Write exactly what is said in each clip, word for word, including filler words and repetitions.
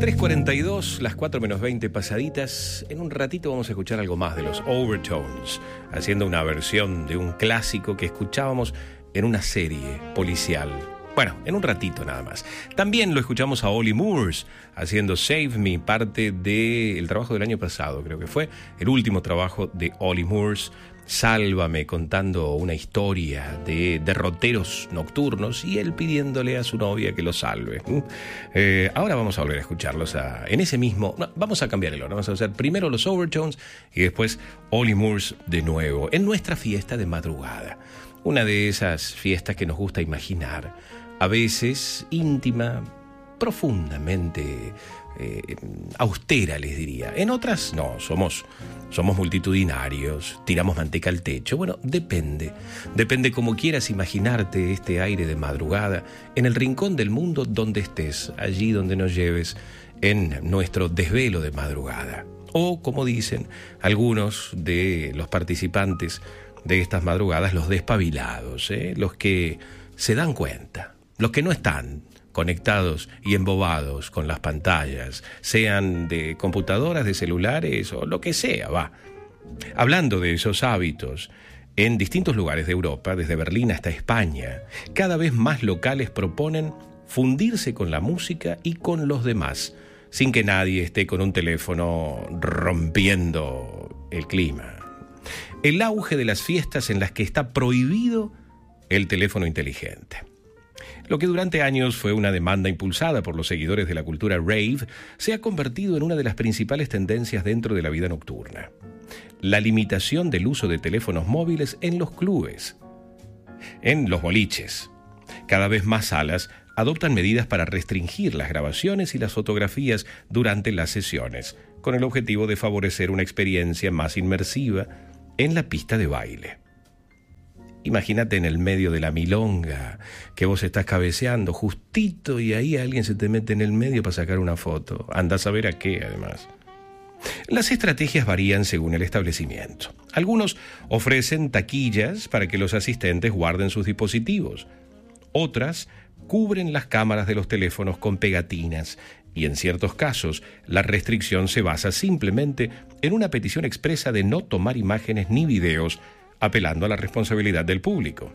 tres cuarenta y dos, las cuatro menos veinte pasaditas. En un ratito vamos a escuchar algo más de los Overtones, haciendo una versión de un clásico que escuchábamos en una serie policial. Bueno, en un ratito nada más. También lo escuchamos a Olly Murs haciendo Save Me, parte del trabajo del año pasado, creo que fue el último trabajo de Olly Murs. Sálvame, contando una historia de derroteros nocturnos y él pidiéndole a su novia que lo salve. Eh, ahora vamos a volver a escucharlos a, en ese mismo... No, vamos a cambiar el orden, vamos a hacer primero los Overtones y después Olly Murs de nuevo, en nuestra fiesta de madrugada. Una de esas fiestas que nos gusta imaginar, a veces íntima, profundamente eh, austera, les diría. En otras no, somos, somos multitudinarios, tiramos manteca al techo. Bueno, depende, depende cómo quieras imaginarte este aire de madrugada en el rincón del mundo donde estés, allí donde nos lleves en nuestro desvelo de madrugada. O, como dicen algunos de los participantes de estas madrugadas, los despabilados, ¿eh? Los que se dan cuenta, los que no están conectados y embobados con las pantallas, sean de computadoras, de celulares o lo que sea, va. Hablando de esos hábitos, en distintos lugares de Europa, desde Berlín hasta España, cada vez más locales proponen fundirse con la música y con los demás, sin que nadie esté con un teléfono rompiendo el clima. El auge de las fiestas en las que está prohibido el teléfono inteligente. Lo que durante años fue una demanda impulsada por los seguidores de la cultura rave, se ha convertido en una de las principales tendencias dentro de la vida nocturna. La limitación del uso de teléfonos móviles en los clubes, en los boliches. Cada vez más salas adoptan medidas para restringir las grabaciones y las fotografías durante las sesiones, con el objetivo de favorecer una experiencia más inmersiva en la pista de baile. Imagínate en el medio de la milonga, que vos estás cabeceando justito y ahí alguien se te mete en el medio para sacar una foto. Andás a ver a qué, además. Las estrategias varían según el establecimiento. Algunos ofrecen taquillas para que los asistentes guarden sus dispositivos. Otras cubren las cámaras de los teléfonos con pegatinas y en ciertos casos la restricción se basa simplemente en una petición expresa de no tomar imágenes ni videos, apelando a la responsabilidad del público.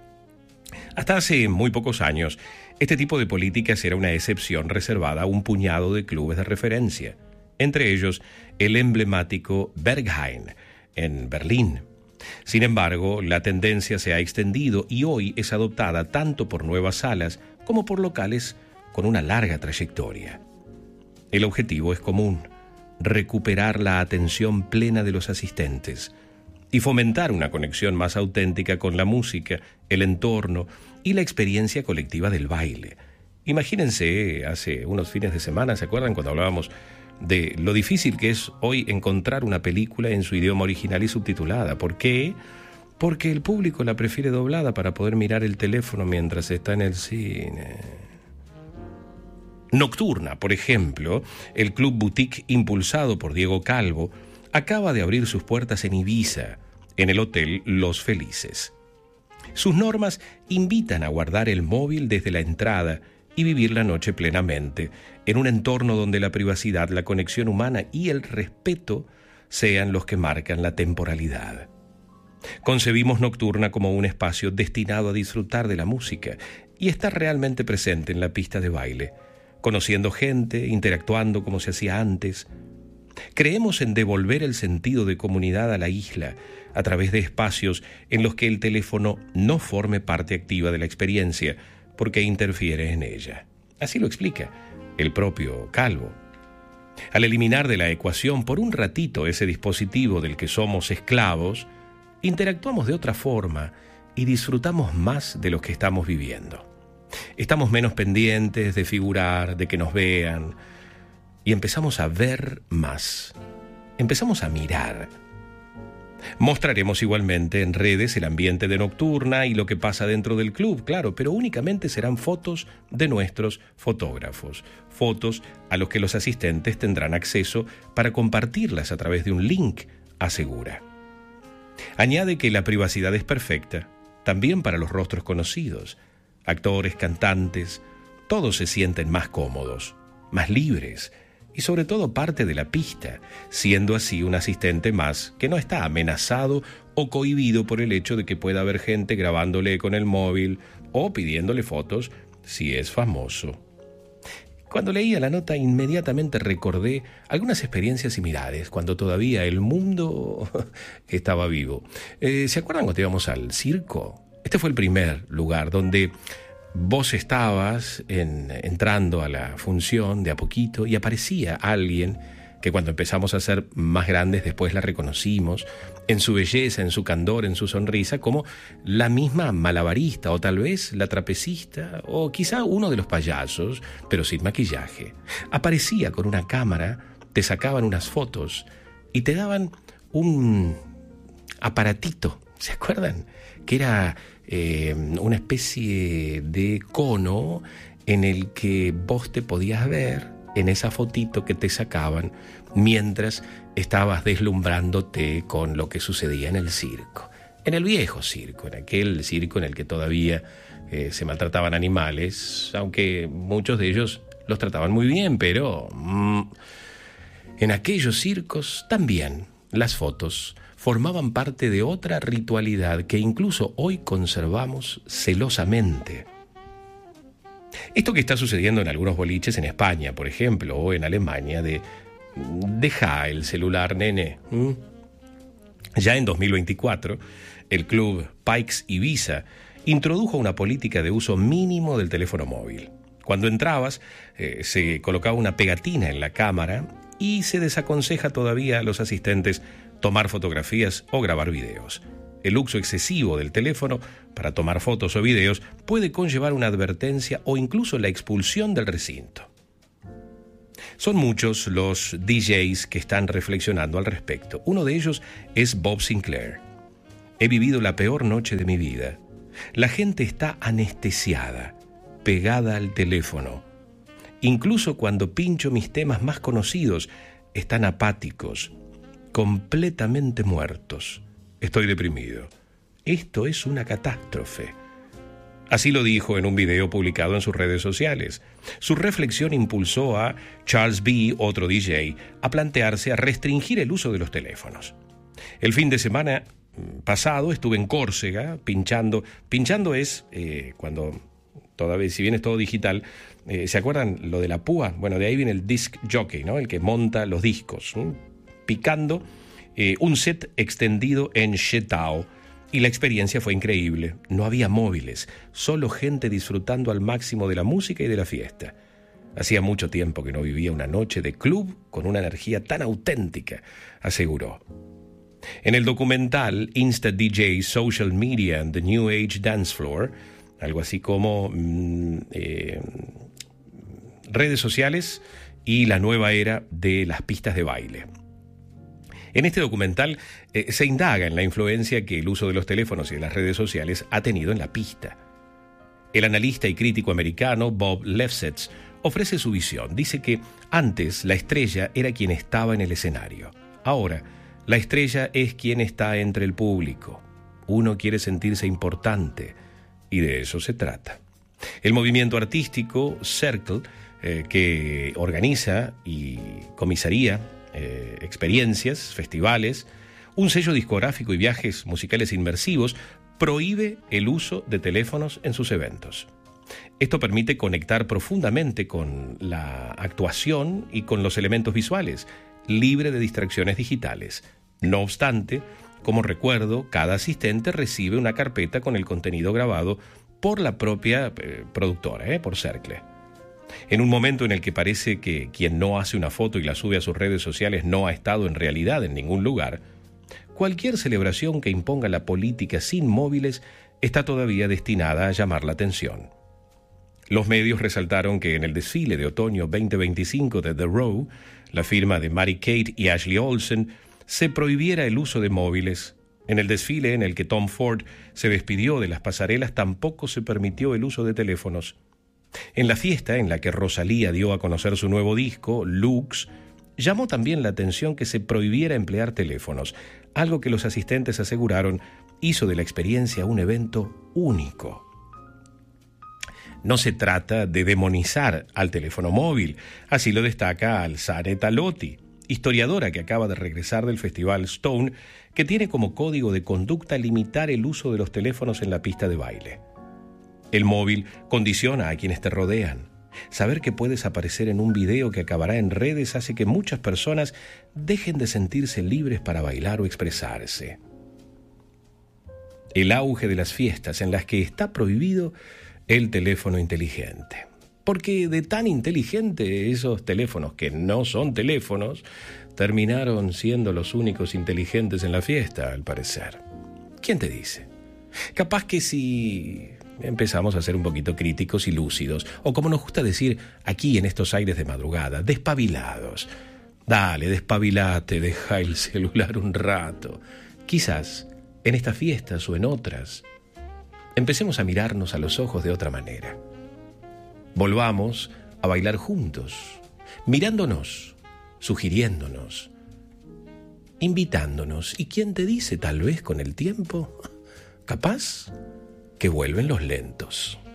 Hasta hace muy pocos años, este tipo de políticas era una excepción reservada a un puñado de clubes de referencia, entre ellos el emblemático Berghain, en Berlín. Sin embargo, la tendencia se ha extendido y hoy es adoptada tanto por nuevas salas como por locales con una larga trayectoria. El objetivo es común: recuperar la atención plena de los asistentes y fomentar una conexión más auténtica con la música, el entorno y la experiencia colectiva del baile. Imagínense, hace unos fines de semana, ¿se acuerdan cuando hablábamos de lo difícil que es hoy encontrar una película en su idioma original y subtitulada? ¿Por qué? Porque el público la prefiere doblada para poder mirar el teléfono mientras está en el cine. Nocturna, por ejemplo, el club boutique impulsado por Diego Calvo, acaba de abrir sus puertas en Ibiza, en el hotel Los Felices. Sus normas invitan a guardar el móvil desde la entrada y vivir la noche plenamente, en un entorno donde la privacidad, la conexión humana y el respeto sean los que marcan la temporalidad. Concebimos Nocturna como un espacio destinado a disfrutar de la música y estar realmente presente en la pista de baile, conociendo gente, interactuando como se hacía antes. Creemos en devolver el sentido de comunidad a la isla a través de espacios en los que el teléfono no forme parte activa de la experiencia porque interfiere en ella. Así lo explica el propio Calvo. Al eliminar de la ecuación por un ratito ese dispositivo del que somos esclavos, interactuamos de otra forma y disfrutamos más de lo que estamos viviendo. Estamos menos pendientes de figurar, de que nos vean, y empezamos a ver más. Empezamos a mirar. Mostraremos igualmente en redes el ambiente de Nocturna y lo que pasa dentro del club, claro, pero únicamente serán fotos de nuestros fotógrafos, fotos a los que los asistentes tendrán acceso para compartirlas a través de un link, asegura. Añade que la privacidad es perfecta, también para los rostros conocidos, actores, cantantes, todos se sienten más cómodos. más libres y sobre todo parte de la pista, siendo así un asistente más que no está amenazado o cohibido por el hecho de que pueda haber gente grabándole con el móvil o pidiéndole fotos si es famoso. Cuando leía la nota, inmediatamente recordé algunas experiencias similares, cuando todavía el mundo estaba vivo. Eh, ¿Se acuerdan cuando íbamos al circo? Este fue el primer lugar donde vos estabas en, entrando a la función de a poquito y aparecía alguien que cuando empezamos a ser más grandes después la reconocimos en su belleza, en su candor, en su sonrisa, como la misma malabarista o tal vez la trapecista o quizá uno de los payasos, pero sin maquillaje. Aparecía con una cámara, te sacaban unas fotos y te daban un aparatito, ¿se acuerdan? Que era eh, una especie de cono en el que vos te podías ver en esa fotito que te sacaban mientras estabas deslumbrándote con lo que sucedía en el circo. En el viejo circo, en aquel circo en el que todavía eh, se maltrataban animales, aunque muchos de ellos los trataban muy bien, pero mmm, en aquellos circos también las fotos formaban parte de otra ritualidad que incluso hoy conservamos celosamente. Esto que está sucediendo en algunos boliches en España, por ejemplo, o en Alemania, de deja el celular, nene. ¿Mm? Ya en dos mil veinticuatro, el club Pikes Ibiza introdujo una política de uso mínimo del teléfono móvil. Cuando entrabas, eh, se colocaba una pegatina en la cámara y se desaconseja todavía a los asistentes tomar fotografías o grabar videos. El uso excesivo del teléfono para tomar fotos o videos puede conllevar una advertencia o incluso la expulsión del recinto. Son muchos los D Js que están reflexionando al respecto. Uno de ellos es Bob Sinclair. He vivido la peor noche de mi vida. La gente está anestesiada, pegada al teléfono. Incluso cuando pincho mis temas más conocidos, están apáticos, completamente muertos. Estoy deprimido. Esto es una catástrofe. Así lo dijo en un video publicado en sus redes sociales. Su reflexión impulsó a Charles B., otro D J, a plantearse a restringir el uso de los teléfonos. El fin de semana pasado estuve en Córcega pinchando. Pinchando es eh, cuando, todavía, si bien es todo digital, eh, ¿se acuerdan lo de la púa? Bueno, de ahí viene el disc jockey, ¿no? El que monta los discos, ¿no? Picando eh, un set extendido en Shetao. Y la experiencia fue increíble. No había móviles, solo gente disfrutando al máximo de la música y de la fiesta. Hacía mucho tiempo que no vivía una noche de club con una energía tan auténtica, aseguró. En el documental Insta D J, Social Media and the New Age Dance Floor, algo así como mm, eh, redes sociales y la nueva era de las pistas de baile. En este documental eh, se indaga en la influencia que el uso de los teléfonos y de las redes sociales ha tenido en la pista. El analista y crítico americano Bob Lefsetz ofrece su visión. Dice que antes la estrella era quien estaba en el escenario. Ahora, la estrella es quien está entre el público. Uno quiere sentirse importante y de eso se trata. El movimiento artístico Circle, eh, que organiza y comisaría Eh, experiencias, festivales, un sello discográfico y viajes musicales inmersivos, prohíbe el uso de teléfonos en sus eventos. Esto permite conectar profundamente con la actuación y con los elementos visuales, libre de distracciones digitales. No obstante, como recuerdo, cada asistente recibe una carpeta con el contenido grabado por la propia eh, productora, eh, por Cercle. En un momento en el que parece que quien no hace una foto y la sube a sus redes sociales no ha estado en realidad en ningún lugar, cualquier celebración que imponga la política sin móviles está todavía destinada a llamar la atención. Los medios resaltaron que en el desfile de otoño veinte veinticinco de The Row, la firma de Mary Kate y Ashley Olsen, se prohibiera el uso de móviles. En el desfile en el que Tom Ford se despidió de las pasarelas tampoco se permitió el uso de teléfonos. En la fiesta en la que Rosalía dio a conocer su nuevo disco, Lux, llamó también la atención que se prohibiera emplear teléfonos, algo que los asistentes aseguraron hizo de la experiencia un evento único. No se trata de demonizar al teléfono móvil, así lo destaca Alzare Talotti, historiadora que acaba de regresar del Festival Stone, que tiene como código de conducta limitar el uso de los teléfonos en la pista de baile. El móvil condiciona a quienes te rodean. Saber que puedes aparecer en un video que acabará en redes hace que muchas personas dejen de sentirse libres para bailar o expresarse. El auge de las fiestas en las que está prohibido el teléfono inteligente. Porque de tan inteligente esos teléfonos que no son teléfonos terminaron siendo los únicos inteligentes en la fiesta, al parecer. ¿Quién te dice? Capaz que si empezamos a ser un poquito críticos y lúcidos, o como nos gusta decir aquí en estos aires de madrugada, despabilados. Dale, despabilate, deja el celular un rato. Quizás en estas fiestas o en otras empecemos a mirarnos a los ojos de otra manera. Volvamos a bailar juntos, mirándonos, sugiriéndonos, invitándonos. ¿Y quién te dice, tal vez con el tiempo, capaz que vuelven los lentos?